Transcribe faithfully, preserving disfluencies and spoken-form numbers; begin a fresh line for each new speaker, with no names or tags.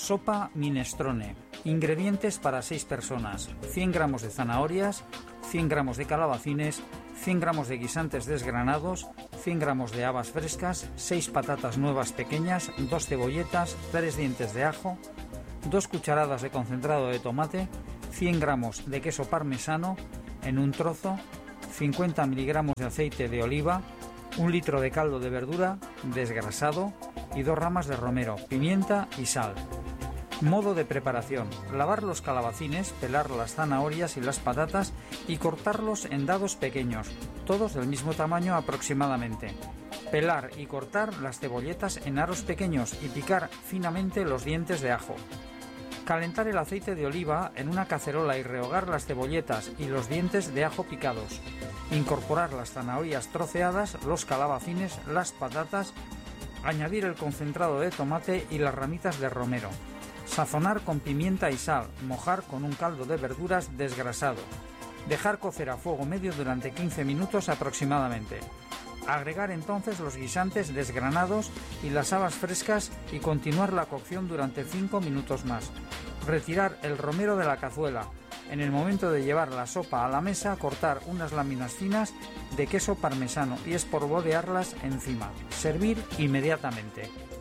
Sopa minestrone. Ingredientes para seis personas: cien gramos de zanahorias, cien gramos de calabacines, cien gramos de guisantes desgranados, cien gramos de habas frescas, seis patatas nuevas pequeñas, dos cebolletas, tres dientes de ajo, dos cucharadas de concentrado de tomate, cien gramos de queso parmesano en un trozo, cincuenta miligramos de aceite de oliva, un litro de caldo de verdura desgrasado y dos ramas de romero, pimienta y sal. Modo de preparación: lavar los calabacines, pelar las zanahorias y las patatas y cortarlos en dados pequeños, todos del mismo tamaño aproximadamente. Pelar y cortar las cebolletas en aros pequeños y picar finamente los dientes de ajo. Calentar el aceite de oliva en una cacerola y rehogar las cebolletas y los dientes de ajo picados. Incorporar las zanahorias troceadas, los calabacines, las patatas, añadir el concentrado de tomate y las ramitas de romero. Sazonar con pimienta y sal, mojar con un caldo de verduras desgrasado. Dejar cocer a fuego medio durante quince minutos aproximadamente. Agregar entonces los guisantes desgranados y las habas frescas y continuar la cocción durante cinco minutos más. Retirar el romero de la cazuela. En el momento de llevar la sopa a la mesa, cortar unas láminas finas de queso parmesano y espolvorearlas encima. Servir inmediatamente.